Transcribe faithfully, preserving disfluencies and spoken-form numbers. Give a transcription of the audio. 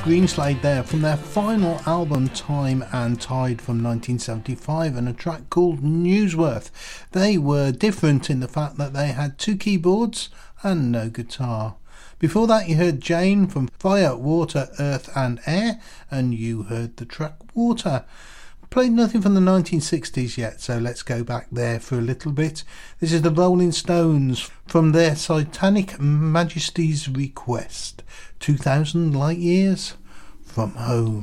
Greenslade there from their final album Time and Tide from nineteen seventy-five, and a track called Newsworth. They were different in the fact that they had two keyboards and no guitar. Before that you heard Jane from Fire, Water, Earth and Air, and you heard the track Water. Played nothing from the nineteen sixties yet, so let's go back there for a little bit. This is the Rolling Stones from their Satanic Majesty's Request, two thousand Light Years from Home.